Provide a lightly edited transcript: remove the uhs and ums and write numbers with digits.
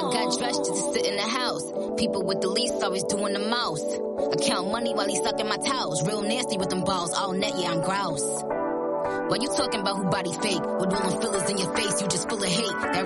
got dressed just to sit in the house. People with the least always doing the most. I count money while he sucking my towels. Real nasty with them balls, all net, yeah, I'm grouse. Why you talking about who body fake? With all them fillers in your face, you just full of hate. That